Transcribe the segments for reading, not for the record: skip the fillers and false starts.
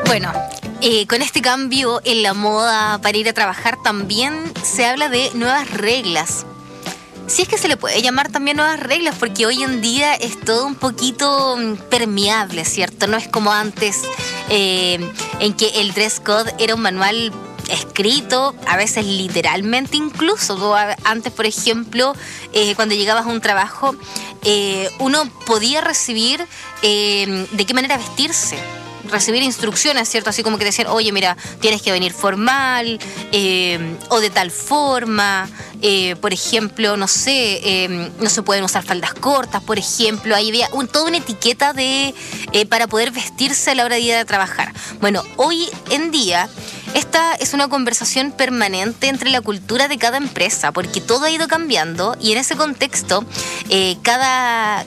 Bueno, con este cambio en la moda para ir a trabajar también se habla de nuevas reglas. Si es que se le puede llamar también nuevas reglas, porque hoy en día es todo un poquito permeable, ¿cierto? No es como antes, en que el dress code era un manual escrito, a veces literalmente incluso. Antes, por ejemplo, cuando llegabas a un trabajo, uno podía recibir de qué manera vestirse. Recibir instrucciones, ¿cierto? Así como que decían, oye, mira, tienes que venir formal, o de tal forma, por ejemplo, no sé, no se pueden usar faldas cortas, por ejemplo. Ahí había toda una etiqueta para poder vestirse a la hora de ir a trabajar. Bueno, hoy en día esta es una conversación permanente entre la cultura de cada empresa, porque todo ha ido cambiando y en ese contexto cada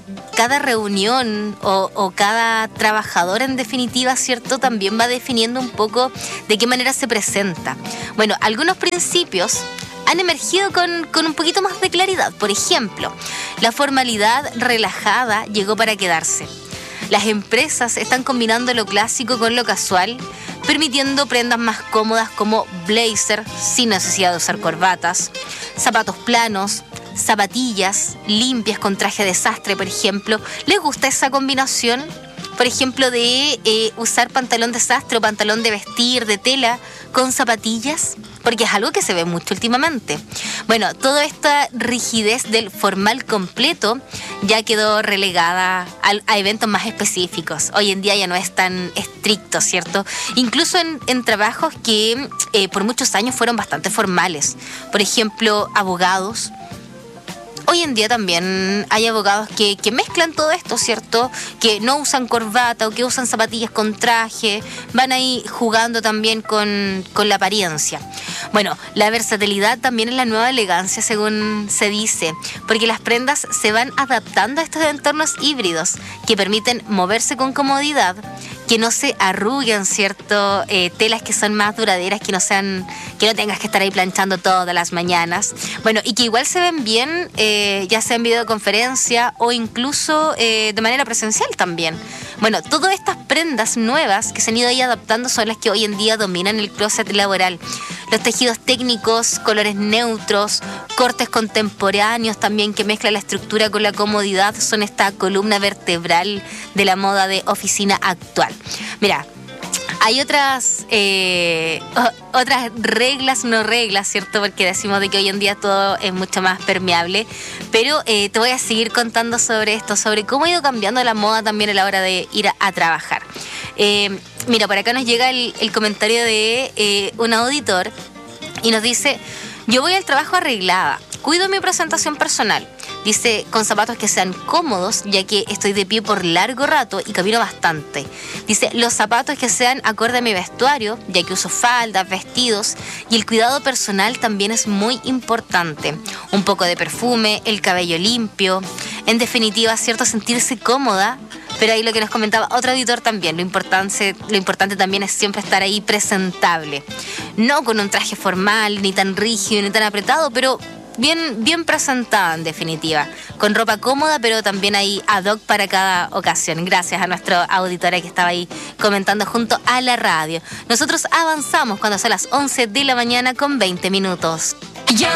reunión o cada trabajador en definitiva, ¿cierto?, también va definiendo un poco de qué manera se presenta. Bueno, algunos principios han emergido con un poquito más de claridad. Por ejemplo, la formalidad relajada llegó para quedarse. Las empresas están combinando lo clásico con lo casual, permitiendo prendas más cómodas como blazer sin necesidad de usar corbatas, zapatos planos, zapatillas limpias con traje de sastre, por ejemplo. ¿Les gusta esa combinación? Por ejemplo, de usar pantalón de sastre o pantalón de vestir de tela con zapatillas, porque es algo que se ve mucho últimamente. Bueno, toda esta rigidez del formal completo ya quedó relegada a eventos más específicos. Hoy en día ya no es tan estricto, ¿cierto? Incluso en trabajos que por muchos años fueron bastante formales. Por ejemplo, abogados. Hoy en día también hay abogados que mezclan todo esto, ¿cierto? Que no usan corbata o que usan zapatillas con traje, van ahí jugando también con la apariencia. Bueno, la versatilidad también es la nueva elegancia, según se dice, porque las prendas se van adaptando a estos entornos híbridos que permiten moverse con comodidad, que no se arruguen, ¿cierto? Telas que son más duraderas, que no tengas que estar ahí planchando todas las mañanas. Bueno, y que igual se ven bien, ya sea en videoconferencia o incluso de manera presencial también. Bueno, todas estas prendas nuevas que se han ido ahí adaptando son las que hoy en día dominan el closet laboral. Los tejidos técnicos, colores neutros, cortes contemporáneos también que mezclan la estructura con la comodidad son esta columna vertebral de la moda de oficina actual. Mira, hay otras reglas, no reglas, ¿cierto? Porque decimos de que hoy en día todo es mucho más permeable. Pero te voy a seguir contando sobre esto, sobre cómo ha ido cambiando la moda también a la hora de ir a trabajar. Mira, por acá nos llega el comentario de un auditor y nos dice: yo voy al trabajo arreglada, cuido mi presentación personal. Dice, con zapatos que sean cómodos, ya que estoy de pie por largo rato y camino bastante. Dice, los zapatos que sean acorde a mi vestuario, ya que uso faldas, vestidos, y el cuidado personal también es muy importante. Un poco de perfume, el cabello limpio, en definitiva, cierto, sentirse cómoda. Pero ahí lo que nos comentaba otro auditor también, lo importante también es siempre estar ahí presentable. No con un traje formal, ni tan rígido, ni tan apretado, pero bien presentada en definitiva. Con ropa cómoda, pero también ahí ad hoc para cada ocasión. Gracias a nuestra auditora que estaba ahí comentando junto a la radio. Nosotros avanzamos cuando son las 11 de la mañana con 20 minutos.